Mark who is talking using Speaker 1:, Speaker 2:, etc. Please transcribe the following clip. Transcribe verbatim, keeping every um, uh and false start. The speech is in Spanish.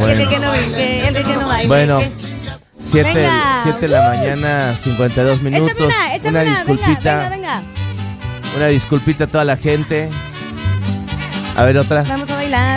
Speaker 1: bueno.
Speaker 2: El que no, que, el que no baile.
Speaker 1: Bueno, siete
Speaker 2: Venga.
Speaker 1: de la mañana, cincuenta y dos minutos.
Speaker 2: Échame una, échame
Speaker 1: una
Speaker 2: una,
Speaker 1: disculpita.
Speaker 2: venga, venga, venga.
Speaker 1: Una disculpita a toda la gente. A ver, otra.
Speaker 2: Vamos a bailar.